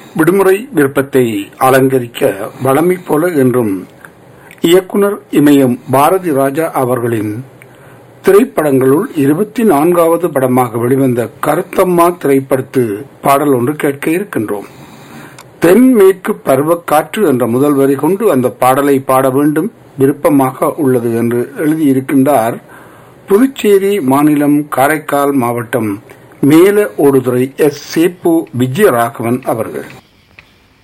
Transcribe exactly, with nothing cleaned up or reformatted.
விடுமுறை விருப்பத்தை அலங்கரிக்க வளமை போல என்றும் இயக்குனர் இமயம் பாரதி ராஜா அவர்களின் திரைப்படங்களுள் இருபத்தி நான்காவது படமாக வெளிவந்த கருத்தம்மா திரைப்படத்து பாடல் ஒன்று கேட்க இருக்கின்றோம். தென்மேற்கு பருவக்காற்று என்ற முதல் வரி கொண்டு அந்த பாடலை பாட வேண்டும் விருப்பமாக உள்ளது என்று எழுதியிருக்கின்றார் புதுச்சேரி மாநிலம் காரைக்கால் மாவட்டம் மேல ஓடுதுறை எஸ் சேப்பு விஜயராகவன் அவர்கள்.